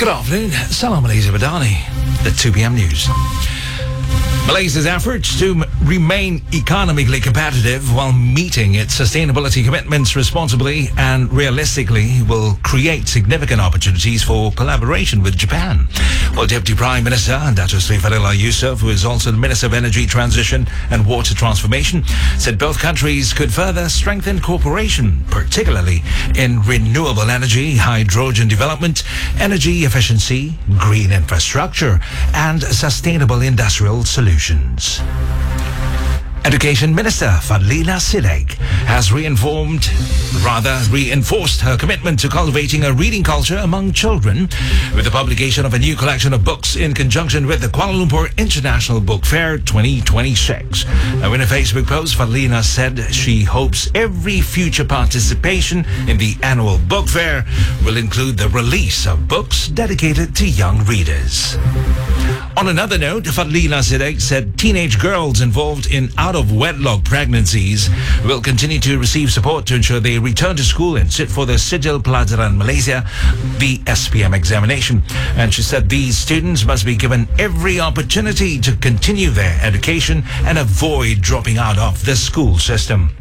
Good afternoon. Salam Malaysia Madani. The 2 p.m. news. Malaysia's efforts to remain economically competitive while meeting its sustainability commitments responsibly and realistically will create significant opportunities for collaboration with Japan. Well, Deputy Prime Minister Dato Sri Fadillah Yusof, who is also the Minister of Energy Transition and Water Transformation, said both countries could further strengthen cooperation, particularly in renewable energy, hydrogen development, energy efficiency, green infrastructure, and sustainable industrial solutions. Education Minister Fadlina Siddique has reinforced her commitment to cultivating a reading culture among children with the publication of a new collection of books in conjunction with the Kuala Lumpur International Book Fair 2026. Now, in a Facebook post, Fadlina said she hopes every future participation in the annual book fair will include the release of books dedicated to young readers. On another note, Fadlina Siddique said teenage girls involved in out-of-wedlock pregnancies will continue to receive support to ensure they return to school and sit for the Sijil Pelajaran Malaysia, the SPM examination. And she said these students must be given every opportunity to continue their education and avoid dropping out of the school system.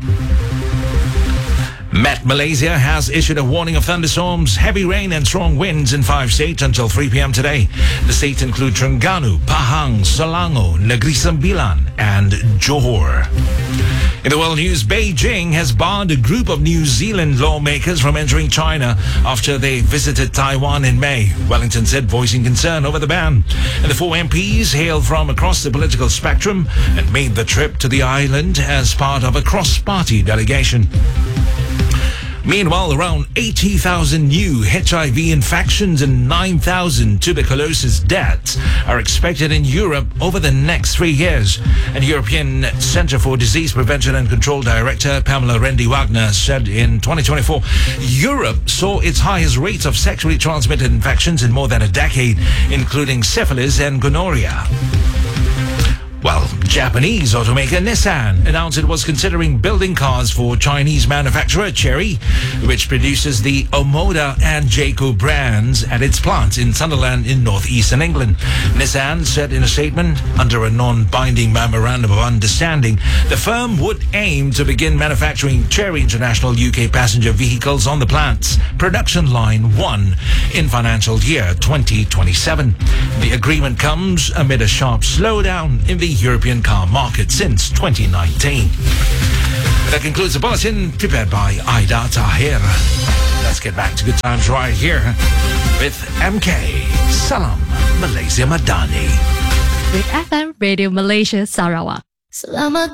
Met Malaysia has issued a warning of thunderstorms, heavy rain and strong winds in 5 states until 3 p.m. today. The states include Terengganu, Pahang, Selangor, Negeri Sembilan and Johor. In the world news, Beijing has barred a group of New Zealand lawmakers from entering China after they visited Taiwan in May, Wellington said, voicing concern over the ban. And the 4 MPs hail from across the political spectrum and made the trip to the island as part of a cross-party delegation. Meanwhile, around 80,000 new HIV infections and 9,000 tuberculosis deaths are expected in Europe over the next 3 years. And European Centre for Disease Prevention and Control Director Pamela Rendi-Wagner said in 2024, Europe saw its highest rates of sexually transmitted infections in more than a decade, including syphilis and gonorrhea. Well, Japanese automaker Nissan announced it was considering building cars for Chinese manufacturer Chery, which produces the Omoda and Jayco brands at its plant in Sunderland in northeastern England. Nissan said in a statement, under a non-binding memorandum of understanding, the firm would aim to begin manufacturing Chery International UK passenger vehicles on the plant's production line 1 in financial year 2027. The agreement comes amid a sharp slowdown in the European car market since 2019. That concludes the bulletin prepared by Aida Tahir. Let's get back to good times right here with MK. Salam Malaysia Madani. With FM Radio Malaysia Sarawak.